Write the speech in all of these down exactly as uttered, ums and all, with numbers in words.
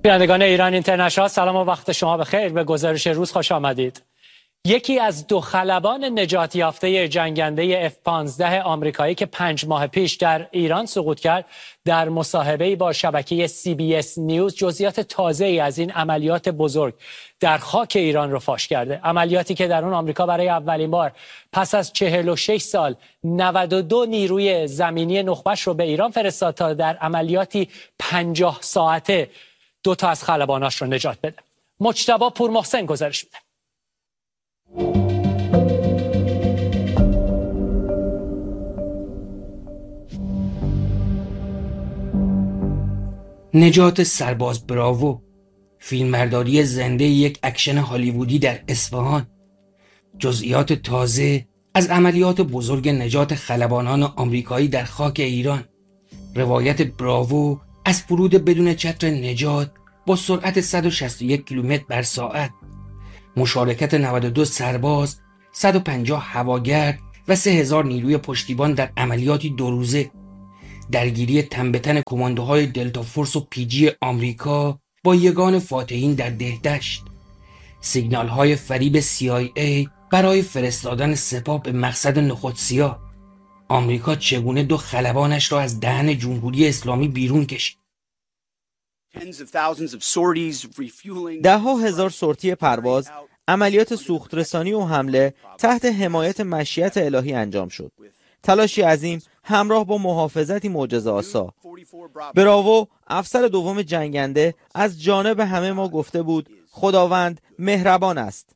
بینندگان ایران اینترنشنال، سلام و وقت شما بخیر. به گزارش روز خوش آمدید. یکی از دو خلبان نجات یافته جنگنده اف پانزده آمریکایی که پنج ماه پیش در ایران سقوط کرد، در مصاحبه‌ای با شبکه سی بی اس نیوز جزئیات تازه‌ای از این عملیات بزرگ در خاک ایران رو فاش کرده. عملیاتی که در اون آمریکا برای اولین بار پس از چهل و شش سال نود و دو نیروی زمینی نخبه‌اش رو به ایران فرستاد تا در عملیاتی پنجاه ساعته دو تا از خلباناش رو نجات بده. مجتبی پورمحسن گزارش میده. نجات سرباز براوو، فیلمبرداری زنده یک اکشن هالیوودی در اصفهان. جزئیات تازه از عملیات بزرگ نجات خلبانان آمریکایی در خاک ایران. روایت براوو از فرود بدون چتر نجات با سرعت صد و شصت و یک کیلومتر بر ساعت، مشارکت نود و دو سرباز، صد و پنجاه هواگرد و سه هزار نیروی پشتیبان در عملیاتی دو روزه، درگیری تن به تن کماندوهای دلتا فورس و پی جی آمریکا با یگان فاتحین در دهدشت، سیگنال های فریب سی آی ای برای فرستادن سپاه به مقصد نخودسیا. آمریکا چگونه دو خلبانش را از دهن جمهوری اسلامی بیرون کشید. ده ها هزار سورتی پرواز، عملیات سوخترسانی و حمله تحت حمایت مشیت الهی انجام شد. تلاشی عظیم همراه با محافظتی معجزه‌آسا. براوو، افسر دوم جنگنده، از جانب همه ما گفته بود خداوند مهربان است.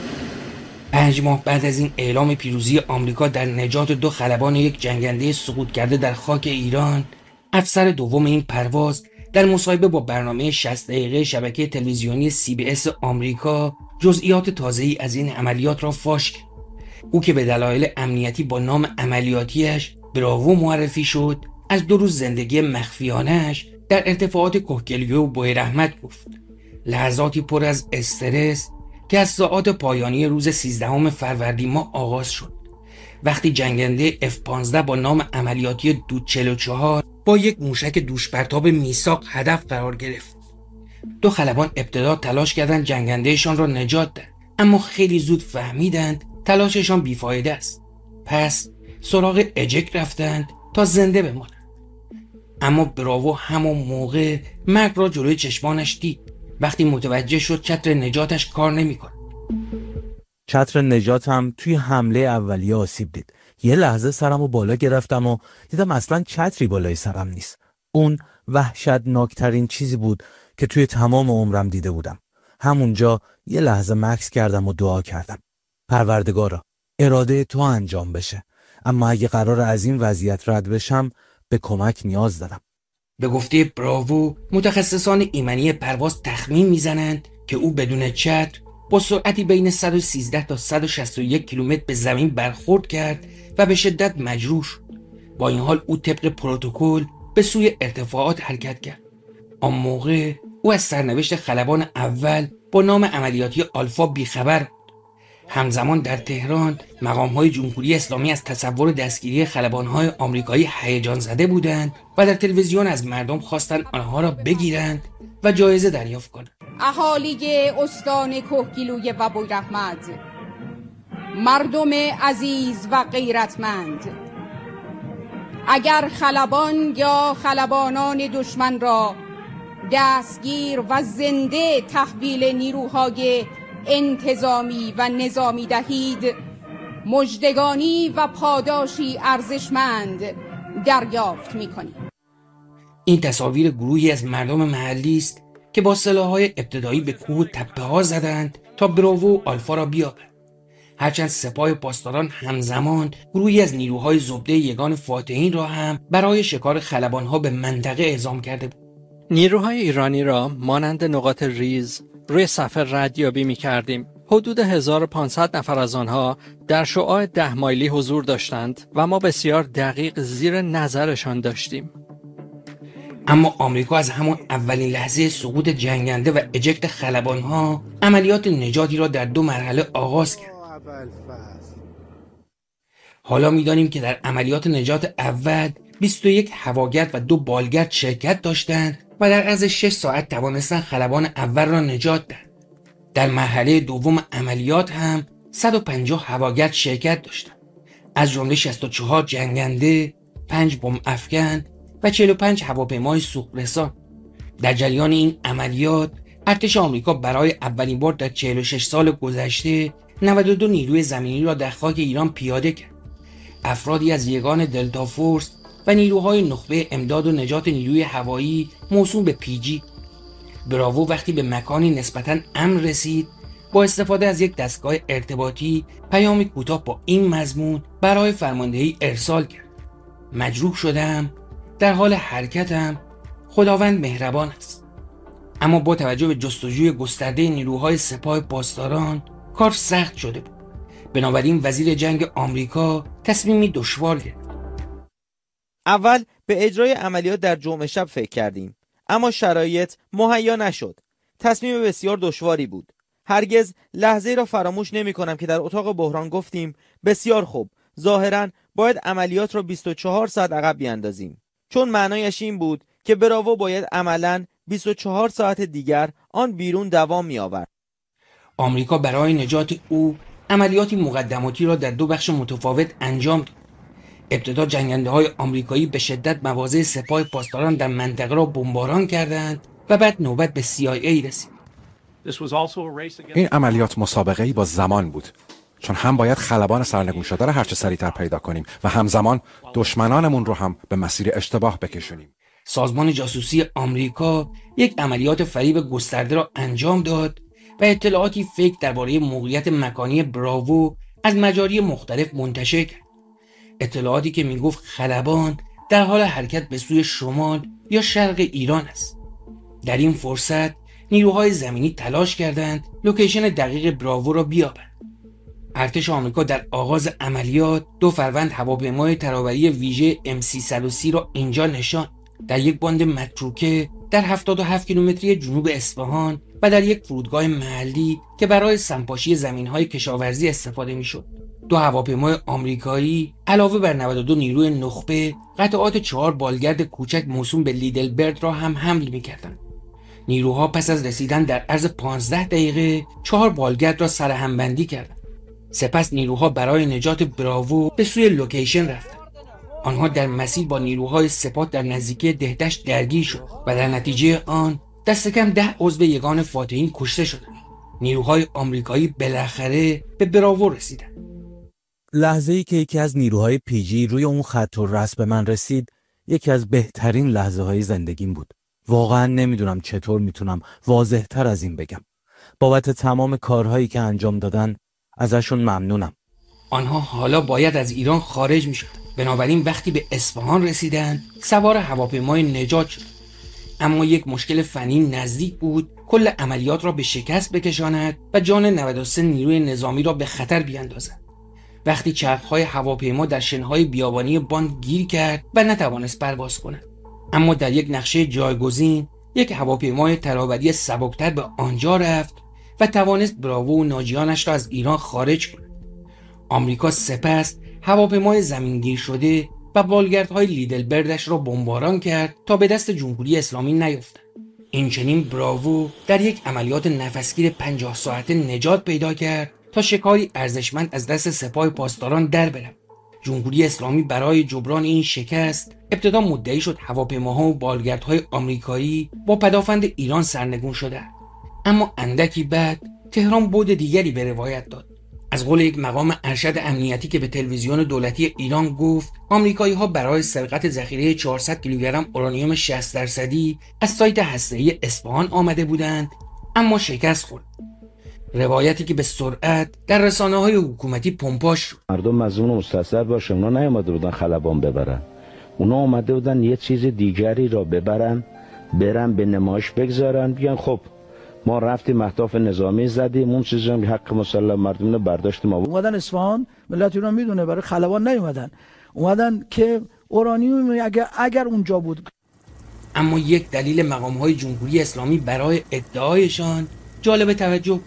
پنج ماه بعد از این اعلام پیروزی آمریکا در نجات دو خلبان یک جنگنده سقوط کرده در خاک ایران، افسر دوم این پرواز در مصاحبه با برنامه شصت دقیقه شبکه تلویزیونی سی بی اس آمریکا جزئیات تازه‌ای از این عملیات را فاش کرد. او که به دلایل امنیتی با نام عملیاتیش براوو معرفی شد، از دو روز زندگی مخفیانه‌اش در ارتفاعات کوهگیلویه و بویراحمد گفت. لحظاتی پر از استرس که از ساعات پایانی روز سیزدهم فروردین ماه آغاز شد، وقتی جنگنده اف پانزده با نام عملیاتی دود چهل و چهار با یک موشک دوشپرتاب میثاق هدف قرار گرفت. دو خلبان ابتدا تلاش کردند جنگندهشان را نجات دهند، اما خیلی زود فهمیدند تلاششان بیفایده است. پس سراغ اجک رفتند تا زنده بمانند. اما براوو همون موقع مرگ را جلوی چشمانش دید. وقتی متوجه شد چتر نجاتش کار نمی‌کنه. چتر نجاتم توی حمله اولیه آسیب دید. یه لحظه سرمو بالا گرفتم و دیدم اصلا چتری بالای سرم نیست. اون وحشتناکترین چیزی بود که توی تمام عمرم دیده بودم. همونجا یه لحظه مکث کردم و دعا کردم. پروردگارا، اراده تو انجام بشه، اما اگه قرار از این وضعیت رد بشم به کمک نیاز دارم. به گفته براوو، متخصصان ایمنی پرواز تخمین میزنند که او بدون چتر با سرعتی بین صد و سیزده تا صد و شصت و یک کیلومتر به زمین برخورد کرد و به شدت مجروح شد. با این حال او طبق پروتکل به سوی ارتفاعات حرکت کرد. آن موقع او از سرنوشت خلبان اول با نام عملیاتی آلفا بیخبر بود. همزمان در تهران مقام‌های جمهوری اسلامی از تصور دستگیری خلبان‌های آمریکایی هیجان زده بودند و در تلویزیون از مردم خواستند آنها را بگیرند و جایزه دریافت کنند. اهالی استان کوهگیلویه و بویراحمد، مردم عزیز و غیرتمند، اگر خلبان یا خلبانان دشمن را دستگیر و زنده تحویل نیروهای انتظامی و نظامی دهید، مژدگانی و پاداشی ارزشمند دریافت می‌کنید. این تصاویر گروهی از مردم محلی است که با سلاح‌های ابتدایی به کوه و تپه‌ها زدند تا براوو و آلفا را بیابند. هرچند سپاه پاسداران همزمان گروهی از نیروهای زبده یگان فاتحین را هم برای شکار خلبان‌ها به منطقه اعزام کرده بود. نیروهای ایرانی را مانند نقاط ریز روی صفحه ردیابی می کردیم. حدود هزار و پانصد نفر از آنها در شعاع ده مایلی حضور داشتند و ما بسیار دقیق زیر نظرشان داشتیم. اما آمریکا از همان اولین لحظه سقوط جنگنده و اجکت خلبانها عملیات نجاتی را در دو مرحله آغاز کرد. حالا می‌دانیم که در عملیات نجات اول بیست و یک هواگرد و دو بالگرد شرکت داشتند و در عرض شش ساعت توانستند خلبان اول را نجات دهند. در مرحله دوم عملیات هم صد و پنجاه هواگرد شرکت داشتند، از جمله شصت و چهار جنگنده، پنج بمب افکن و چهل و پنج هواپیمای سوخت‌رسان. در جریان این عملیات ارتش آمریکا برای اولین بار در چهل و شش سال گذشته نود و دو نیروی زمینی را در خاک ایران پیاده کرد. افرادی از یگان دلتا فورس و نیروهای نخبه امداد و نجات نیروی هوایی موسوم به پی جی. براوو وقتی به مکانی نسبتاً امن رسید، با استفاده از یک دستگاه ارتباطی پیامی کوتاه با این مضمون برای فرماندهی ارسال کرد: مجروح شدم، در حال حرکتم، خداوند مهربان است. اما با توجه به جستجوی گسترده نیروهای سپاه پاسداران کار سخت شده بود. بنابراین وزیر جنگ آمریکا تصمیمی دشوار گرفت. اول به اجرای عملیات در جمعه شب فکر کردیم، اما شرایط مهیا نشد. تصمیم بسیار دشواری بود. هرگز لحظه را فراموش نمی کنم که در اتاق بحران گفتیم بسیار خوب، ظاهراً باید عملیات را بیست و چهار ساعت عقب بیاندازیم، چون معنایش این بود که براوو باید عملاً بیست و چهار ساعت دیگر آن بیرون دوام می آورد. آمریکا برای نجات او عملیاتی مقدماتی را در دو بخش متفاوت انجام داد. ابتدا جنگنده های آمریکایی به شدت مواضع سپاه پاسداران در منطقه را بمباران کردند و بعد نوبت به سی آی ای رسید. این عملیات مسابقه‌ای با زمان بود، چون هم باید خلبان سرنگون شده را هرچه سریعتر پیدا کنیم و همزمان دشمنانمون رو هم به مسیر اشتباه بکشونیم. سازمان جاسوسی آمریکا یک عملیات فریب گسترده را انجام داد و اطلاعاتی فیک درباره موقعیت مکانی براوو از مجاری مختلف منتشر کرد. اطلاعاتی که میگفت خلبان در حال حرکت به سوی شمال یا شرق ایران است. در این فرصت نیروهای زمینی تلاش کردند لوکیشن دقیق براوو را بیابند. ارتش آمریکا در آغاز عملیات دو فروند هواپیمای ترابری ویژه ام سیصد و سی را اینجا نشاند، در یک باند متروکه در هفتاد و هفت کیلومتری جنوب اصفهان و در یک فرودگاه محلی که برای سمپاشی زمین‌های کشاورزی استفاده می‌شد. دو هواپیمای آمریکایی علاوه بر نود و دو نیروی نخبه قطعات چهار بالگرد کوچک موسوم به لیدلبرد را هم حمل می‌کردند. نیروها پس از رسیدن در عرض پانزده دقیقه چهار بالگرد را سرهمبندی کردند. سپس نیروها برای نجات براوو به سوی لوکیشن رفتند. آنها در مسیر با نیروهای سپاه در نزدیکی دهدشت درگیر شد و در نتیجه آن دست کم ده عضو یگان فاتحین کشته شدند. نیروهای آمریکایی بالاخره به براوو رسیدند. لحظه‌ای که یکی از نیروهای پی جی روی اون خط الرس به من رسید، یکی از بهترین لحظه‌های زندگیم بود. واقعا نمیدونم چطور میتونم واضح‌تر از این بگم. بابت تمام کارهایی که انجام دادن ازشون ممنونم. آنها حالا باید از ایران خارج میشدند. بنابراین وقتی به اصفهان رسیدند سوار هواپیمای نجات شد. اما یک مشکل فنی نزدیک بود کل عملیات را به شکست بکشاند و جان نود و سه نیروی نظامی را به خطر بیاندازد. وقتی چرخهای هواپیما در شنهای بیابانی باند گیر کرد و نتوانست پرواز کند. اما در یک نقشه جایگزین یک هواپیمای ترابری سبکتر به آنجا رفت و توانست براوو و ناجیانش را از ایران خارج کند. آمریکا سپس هواپیمای زمینگیر شده و بالگردهای لیدلبردش را بمباران کرد تا به دست جمهوری اسلامی نیفتند. اینچنین براوو در یک عملیات نفسگیر پنجاه ساعته نجات پیدا کرد تا شکاری ارزشمند از دست سپاه پاسداران در برود. جمهوری اسلامی برای جبران این شکست ابتدا مدعی شد هواپیماها و بالگردهای آمریکایی با پدافند ایران سرنگون شده، اما اندکی بعد تهران بود دیگری به روایت داد. از قول یک مقام ارشد امنیتی که به تلویزیون دولتی ایران گفت آمریکایی‌ها برای سرقت ذخیره چهارصد کیلوگرم اورانیوم شصت درصدی از سایت هسته‌ای اصفهان آمده بودند، اما شکست خورد. روایتی که به سرعت در رسانه‌های حکومتی پمپاژ شد. مردم مظنون مستثر باشه، اونا نیامده بودن خلبان ببرن، اونا اومده بودن یه چیز دیگری را ببرن، برن به نمایش بگذارن، بیان خب ما رفتیم مهداف نظامی زدیم، اون چیزی هم حق مسلم مردم رو برداشت ما. اومدن اصفهان، ملت ایران میدونه برای خلبان نیومدن، اومدن که اورانیوم اگر اگر اونجا بود. اما یک دلیل مقام‌های جمهوری اسلامی برای ادعایشان جالب توجه.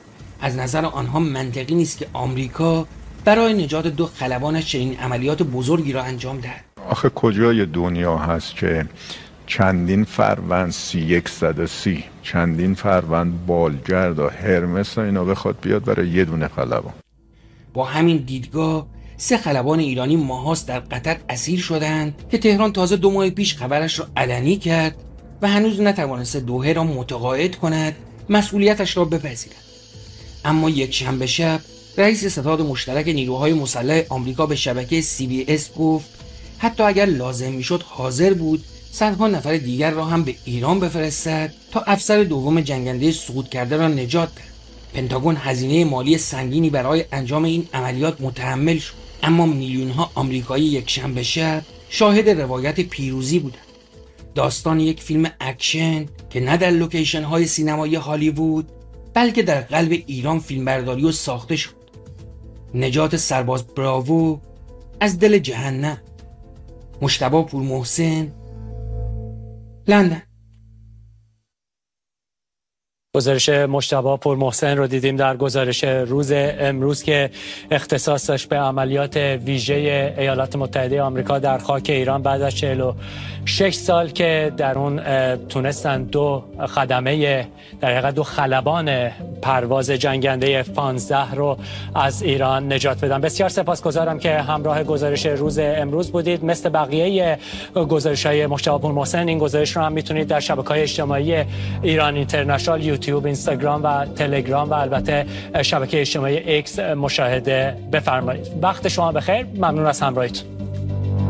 از نظر آنها منطقی نیست که آمریکا برای نجات دو خلبانش چنین عملیات بزرگی را انجام دهد. آخه کجای دنیا هست که چندین فروند سی یک صد و سی چندین فروند بالگرد و هرمس و اینا بخواد بیاد برای یه دونه خلبان. با همین دیدگاه سه خلبان ایرانی ماهاست در قطر اسیر شدند که تهران تازه دو ماه پیش خبرش را علنی کرد و هنوز نتوانسته دوحه را متقاعد کند مسئولیتش را بپذیرد. اما یک شنبه شب رئیس ستاد مشترک نیروهای مسلح آمریکا به شبکه سی بی اس گفت حتی اگر لازم میشد حاضر بود صدها نفر دیگر را هم به ایران بفرستد تا افسر دوم جنگنده سقوط کرده را نجات دهد. پنتاگون هزینه مالی سنگینی برای انجام این عملیات متحمل شد، اما میلیون‌ها آمریکایی یک شنبه شب شاهد روایت پیروزی بودند. داستان یک فیلم اکشن که نه در لوکیشن های سینمایی هالیوود بلکه در قلب ایران فیلمبرداری و ساخته شد. نجات سرباز براوو از دل جهنم. مجتبی پورمحسن، لندن. گزارش مجتبی پورمحسن رو دیدیم در گزارش روز امروز که اختصاص داشت به عملیات ویژه ایالات متحده آمریکا در خاک ایران بعد از چهل و شش سال که در اون تونستن دو خدمه در حقیقت دو خلبان پرواز جنگنده اف پانزده رو از ایران نجات بدن. بسیار سپاسگزارم که همراه گزارش روز امروز بودید. مثل بقیه گزارش‌های مجتبی پورمحسن این گزارش رو هم میتونید در شبکه‌های اجتماعی ایران اینترنشنال، یوتیوب، اینستاگرام و تلگرام و البته شبکه اجتماعی ایکس مشاهده بفرمایید. وقت شما بخیر. ممنون از همراهیتون.